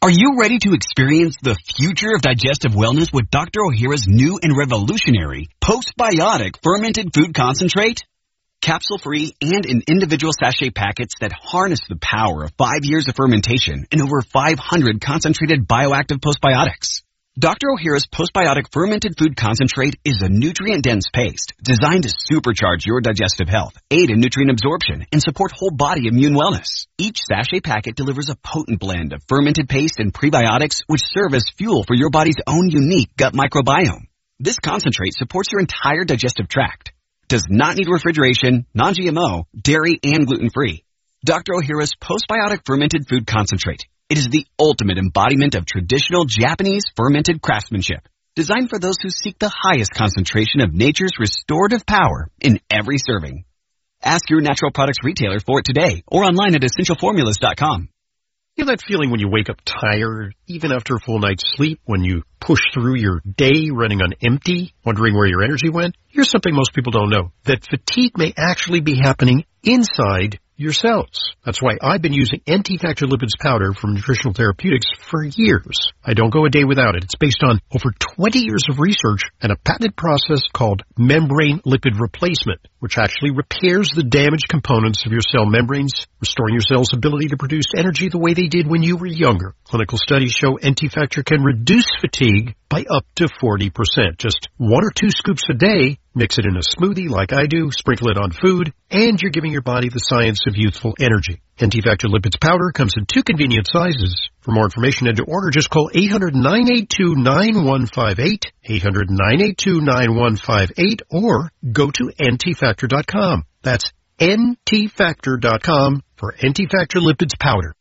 Are you ready to experience the future of digestive wellness with Dr. Ohhira's new and revolutionary postbiotic fermented food concentrate? Capsule-free and in individual sachet packets that harness the power of 5 years of fermentation and over 500 concentrated bioactive postbiotics. Dr. Ohhira's postbiotic fermented food concentrate is a nutrient-dense paste designed to supercharge your digestive health, aid in nutrient absorption, and support whole body immune wellness. Each sachet packet delivers a potent blend of fermented paste and prebiotics which serve as fuel for your body's own unique gut microbiome. This concentrate supports your entire digestive tract, does not need refrigeration, non-GMO, dairy, and gluten-free. Dr. Ohhira's postbiotic fermented food concentrate. It is the ultimate embodiment of traditional Japanese fermented craftsmanship, designed for those who seek the highest concentration of nature's restorative power in every serving. Ask your natural products retailer for it today or online at essentialformulas.com. You know that feeling when you wake up tired, even after a full night's sleep, when you push through your day running on empty, wondering where your energy went? Here's something most people don't know, that fatigue may actually be happening inside your cells. That's why I've been using NT-Factor Lipids powder from Nutritional Therapeutics for years. I don't go a day without it. It's based on over 20 years of research and a patented process called membrane lipid replacement, which actually repairs the damaged components of your cell membranes, restoring your cell's ability to produce energy the way they did when you were younger. Clinical studies show NT-Factor can reduce fatigue by up to 40%. Just 1 or 2 scoops a day. Mix it in a smoothie like I do, sprinkle it on food, and you're giving your body the science of youthful energy. NT-Factor Lipids powder comes in 2 convenient sizes. For more information and to order, just call 800-982-9158, 800-982-9158, or go to ntfactor.com. That's ntfactor.com for NT-Factor Lipids powder.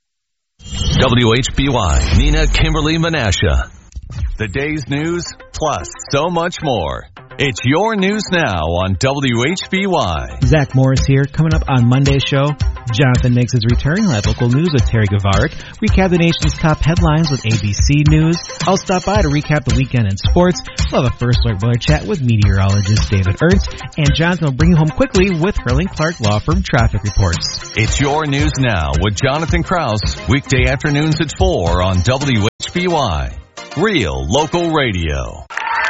WHBY, Nina Kimberly Menasha. The day's news, plus so much more. It's your news now on WHBY. Zach Morris here. Coming up on Monday's show, Jonathan makes his return. He'll have local news with Terry Gavaric. Recap the nation's top headlines with ABC News. I'll stop by to recap the weekend in sports. We'll have a First Alert weather chat with meteorologist David Ernst. And Jonathan will bring you home quickly with Hurling Clark Law Firm traffic reports. It's your news now with Jonathan Krause. Weekday afternoons at 4 on WHBY. Real local radio.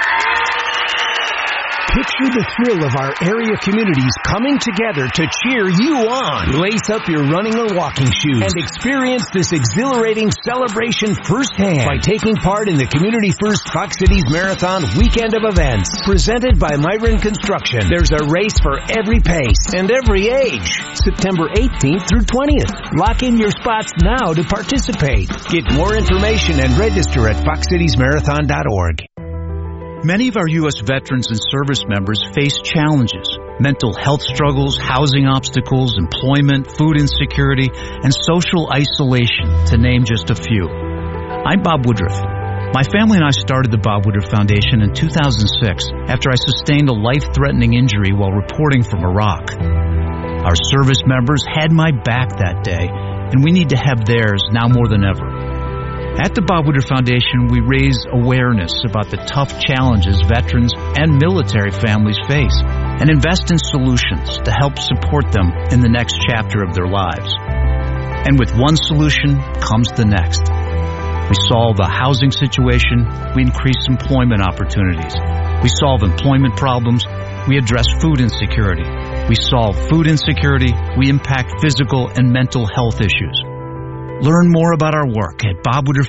Picture the thrill of our area communities coming together to cheer you on. Lace up your running or walking shoes and experience this exhilarating celebration firsthand by taking part in the Community First Fox Cities Marathon weekend of events. Presented by Myron Construction, there's a race for every pace and every age. September 18th through 20th. Lock in your spots now to participate. Get more information and register at foxcitiesmarathon.org. Many of our U.S. veterans and service members face challenges, mental health struggles, housing obstacles, employment, food insecurity, and social isolation, to name just a few. I'm Bob Woodruff. My family and I started the Bob Woodruff Foundation in 2006 after I sustained a life-threatening injury while reporting from Iraq. Our service members had my back that day, and we need to have theirs now more than ever. At the Bob Woodruff Foundation, we raise awareness about the tough challenges veterans and military families face and invest in solutions to help support them in the next chapter of their lives. And with one solution comes the next. We solve the housing situation, we increase employment opportunities. We solve employment problems, we address food insecurity. We solve food insecurity, we impact physical and mental health issues. Learn more about our work at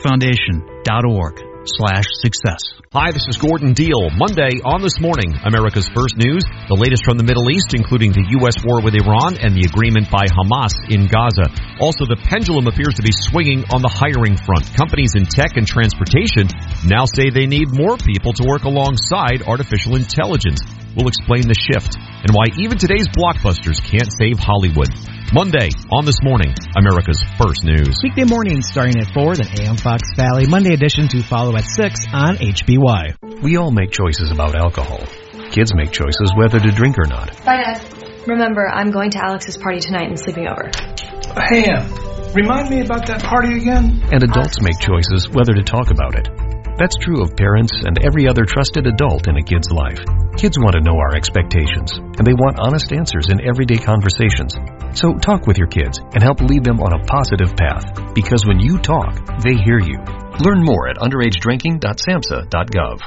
bobwoodrufffoundation.org/success. Hi, this is Gordon Deal. Monday on This Morning, America's First News, the latest from the Middle East, including the U.S. war with Iran and the agreement by Hamas in Gaza. Also, the pendulum appears to be swinging on the hiring front. Companies in tech and transportation now say they need more people to work alongside artificial intelligence. We'll explain the shift and why even today's blockbusters can't save Hollywood. Monday on This Morning, America's First News. Weekday mornings starting at 4, then AM Fox Valley. Monday edition to follow at 6 on HBY. We all make choices about alcohol. Kids make choices whether to drink or not. Bye, Dad. Remember, I'm going to Alex's party tonight and sleeping over. Hey, remind me about that party again? And adults make choices whether to talk about it. That's true of parents and every other trusted adult in a kid's life. Kids want to know our expectations, and they want honest answers in everyday conversations. So talk with your kids and help lead them on a positive path. Because when you talk, they hear you. Learn more at underagedrinking.samhsa.gov.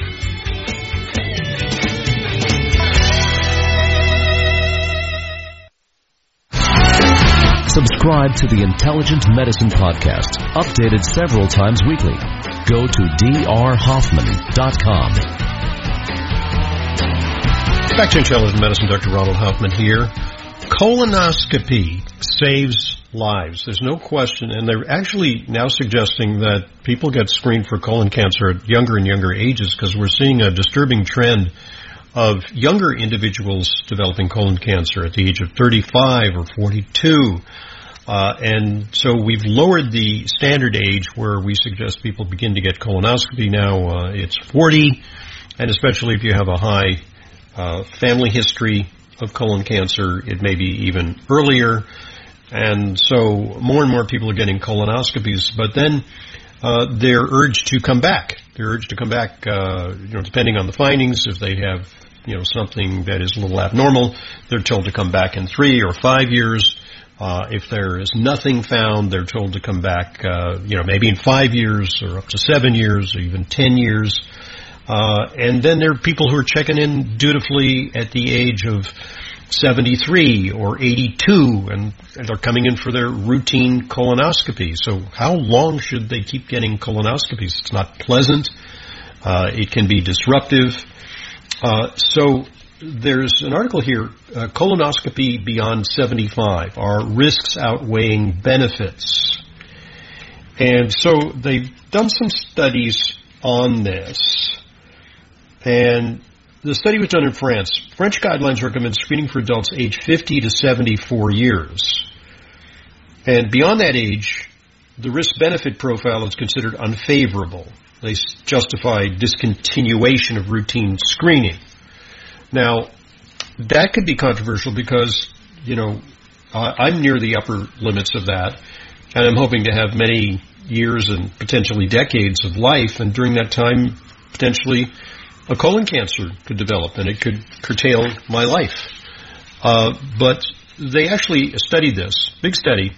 Subscribe to the Intelligent Medicine Podcast, updated several times weekly. Go to drhoffman.com. Back to Intelligent Medicine, Dr. Ronald Hoffman here. Colonoscopy saves lives. There's no question, and they're actually now suggesting that people get screened for colon cancer at younger and younger ages because we're seeing a disturbing trend of younger individuals developing colon cancer at the age of 35 or 42. And so we've lowered the standard age where we suggest people begin to get colonoscopy now. It's 40, and especially if you have a high family history of colon cancer, it may be even earlier. And so more and more people are getting colonoscopies, but then they're urged to come back. They're urged to come back, depending on the findings. If they have, something that is a little abnormal, they're told to come back in 3 or 5 years. If there is nothing found, they're told to come back, maybe in 5 years or up to 7 years or even 10 years. And then there are people who are checking in dutifully at the age of 73 or 82, and they're coming in for their routine colonoscopy. So how long should they keep getting colonoscopies? It's not pleasant. It can be disruptive. So there's an article here, Colonoscopy Beyond 75, Are Risks Outweighing Benefits? And so they've done some studies on this. And the study was done in France. French guidelines recommend screening for adults aged 50 to 74 years. And beyond that age, the risk-benefit profile is considered unfavorable. They justify discontinuation of routine screening. Now, that could be controversial because, I'm near the upper limits of that, and I'm hoping to have many years and potentially decades of life, and during that time, potentially a colon cancer could develop, and it could curtail my life. But they actually studied this, big study,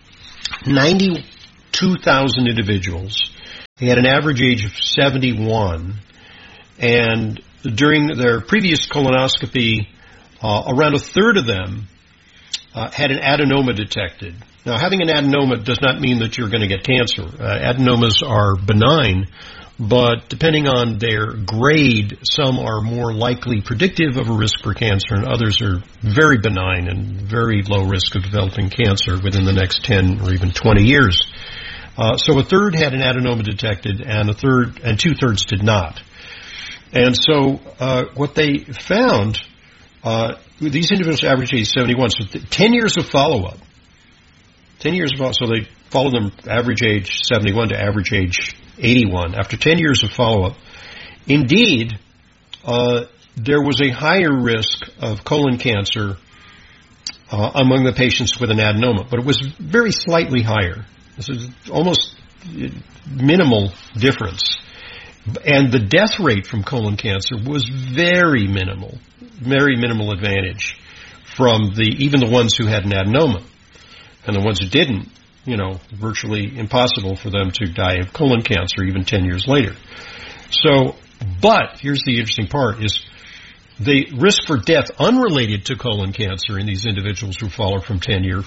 92,000 individuals. They had an average age of 71, and during their previous colonoscopy, around a third of them had an adenoma detected. Now, having an adenoma does not mean that you're going to get cancer. Adenomas are benign, but depending on their grade, some are more likely predictive of a risk for cancer, and others are very benign and very low risk of developing cancer within the next 10 or even 20 years. So a third had an adenoma detected, and two-thirds did not. And so what they found, these individuals average age 71, so 10 years of follow-up. 10 years of follow-up, so they followed them average age 71 to average age 81. After 10 years of follow-up, indeed, there was a higher risk of colon cancer among the patients with an adenoma, but it was very slightly higher. This is almost minimal difference. And the death rate from colon cancer was very minimal advantage from even the ones who had an adenoma. And the ones who didn't, virtually impossible for them to die of colon cancer even 10 years later. So, but here's the interesting part is the risk for death unrelated to colon cancer in these individuals who followed for 10 years,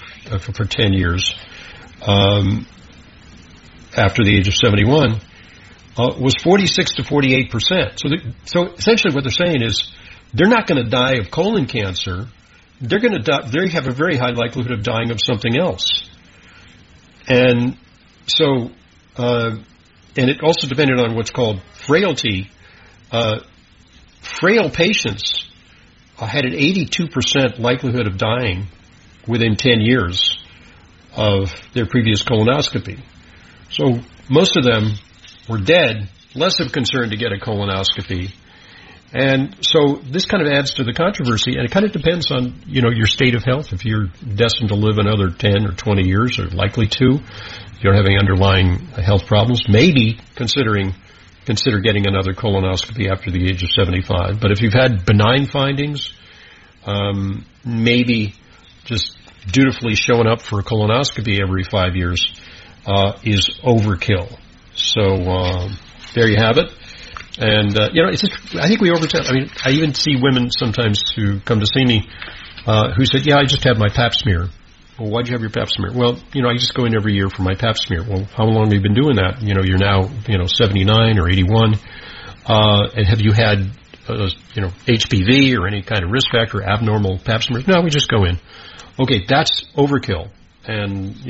after the age of 71, was 46 to 48%. So essentially what they're saying is they're not going to die of colon cancer. They're going to die. They have a very high likelihood of dying of something else. And so, and it also depended on what's called frailty. Frail patients had an 82% likelihood of dying within 10 years of their previous colonoscopy. So most of them were dead, less of concern to get a colonoscopy. And so this kind of adds to the controversy, and it kind of depends on, your state of health. If you're destined to live another 10 or 20 years, or likely to, if you don't have any underlying health problems, maybe consider getting another colonoscopy after the age of 75. But if you've had benign findings, maybe just dutifully showing up for a colonoscopy every 5 years is overkill. So there you have it. And it's just, I think we overtell. I mean, I even see women sometimes who come to see me who said, "Yeah, I just had my Pap smear." Well, why'd you have your Pap smear? Well, I just go in every year for my Pap smear. Well, how long have you been doing that? You're now 79 or 81. And have you had HPV or any kind of risk factor, abnormal Pap smears? No, we just go in. Okay, that's overkill, and you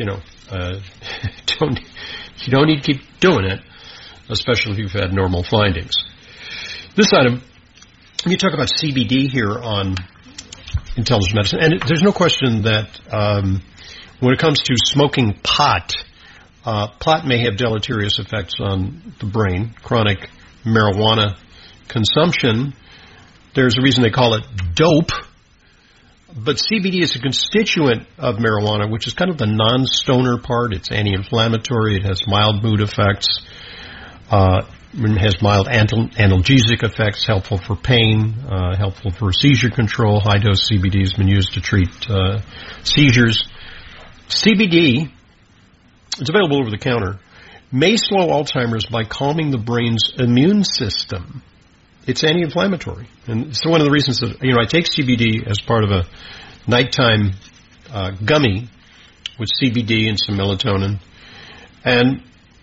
don't need to keep doing it, especially if you've had normal findings. This item, let me talk about CBD here on Intelligent Medicine, and there's no question that when it comes to smoking pot may have deleterious effects on the brain. Chronic marijuana consumption, there's a reason they call it dope. But CBD is a constituent of marijuana, which is kind of the non-stoner part. It's anti-inflammatory. It has mild mood effects. It has mild analgesic effects, helpful for pain, helpful for seizure control. High-dose CBD has been used to treat seizures. CBD, it's available over the counter, may slow Alzheimer's by calming the brain's immune system. It's anti-inflammatory. And so one of the reasons that, I take CBD as part of a nighttime gummy with CBD and some melatonin. And,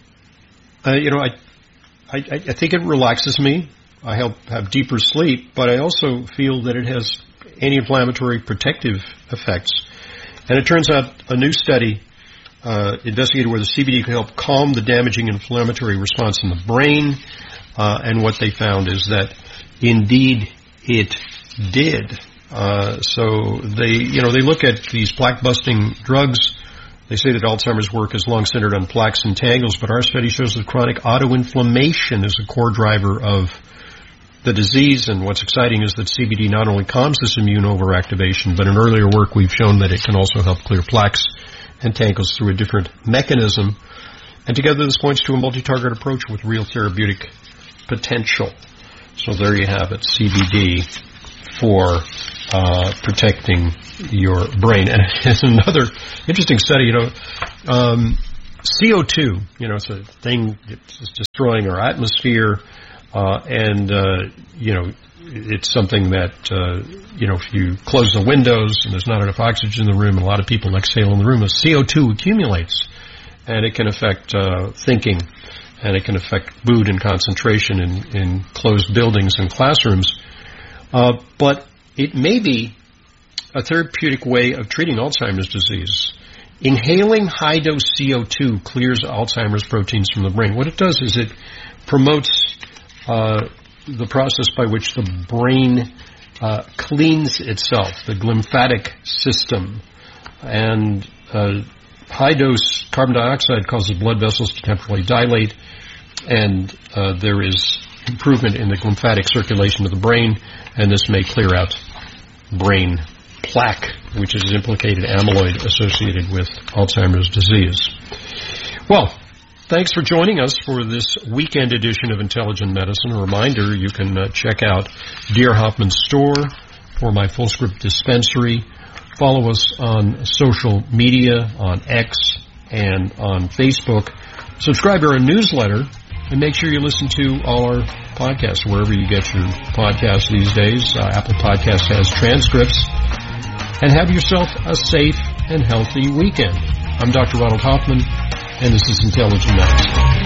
I think it relaxes me. I help have deeper sleep, but I also feel that it has anti-inflammatory protective effects. And it turns out a new study investigated whether CBD could help calm the damaging inflammatory response in the brain. And what they found is that indeed it did. So they look at these plaque-busting drugs. They say that Alzheimer's work is long centered on plaques and tangles, but our study shows that chronic autoinflammation is a core driver of the disease. And what's exciting is that CBD not only calms this immune overactivation, but in earlier work we've shown that it can also help clear plaques and tangles through a different mechanism. And together this points to a multi-target approach with real therapeutic potential. So there you have it, CBD for protecting your brain. And it's another interesting study, CO2, it's a thing that's destroying our atmosphere, and it's something that, if you close the windows and there's not enough oxygen in the room, and a lot of people exhale in the room, CO2 accumulates, and it can affect thinking, and it can affect mood and concentration in closed buildings and classrooms. But it may be a therapeutic way of treating Alzheimer's disease. Inhaling high-dose CO2 clears Alzheimer's proteins from the brain. What it does is it promotes the process by which the brain cleans itself, the glymphatic system. And high-dose carbon dioxide causes blood vessels to temporarily dilate, and there is improvement in the glymphatic circulation of the brain, and this may clear out brain plaque, which is implicated amyloid associated with Alzheimer's disease. Well, thanks for joining us for this weekend edition of Intelligent Medicine. A reminder, you can check out Dear Hoffman's store for my full script dispensary. Follow us on social media, on X and on Facebook. Subscribe to our newsletter, and make sure you listen to all our podcasts wherever you get your podcasts these days. Apple Podcasts has transcripts. And have yourself a safe and healthy weekend. I'm Dr. Ronald Hoffman, and this is Intelligent Medicine.